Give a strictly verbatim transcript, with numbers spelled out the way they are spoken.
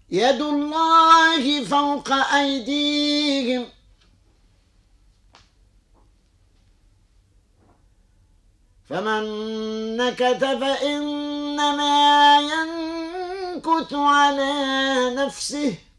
يد الله فوق أيديهم فمن نكث فإنما ينكث على نفسه